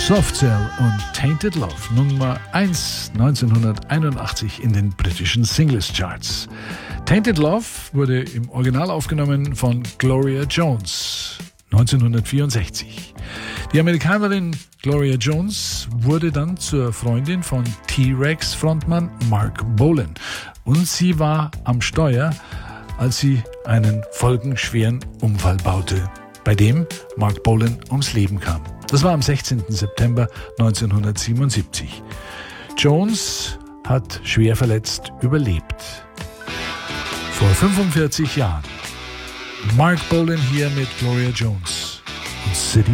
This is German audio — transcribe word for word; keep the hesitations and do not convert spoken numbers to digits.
Soft Cell und Tainted Love, Nummer eins neunzehnhunderteinundachtzig in den britischen Singles Charts. Tainted Love wurde im Original aufgenommen von Gloria Jones neunzehnhundertvierundsechzig. Die Amerikanerin Gloria Jones wurde dann zur Freundin von T-Rex-Frontmann Marc Bolan und sie war am Steuer, als sie einen folgenschweren Unfall baute, bei dem Marc Bolan ums Leben kam. Das war am sechzehnten September neunzehnhundertsiebenundsiebzig. Jones hat schwer verletzt überlebt. Vor fünfundvierzig Jahren. Marc Bolan hier mit Gloria Jones und City